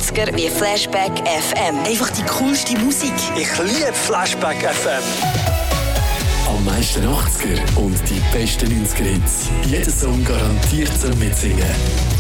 90er wie Flashback FM. Einfach die coolste Musik. Ich liebe Flashback FM. Am meisten 80er und die besten 90er Hits. Jeder Song garantiert zum Mitsingen.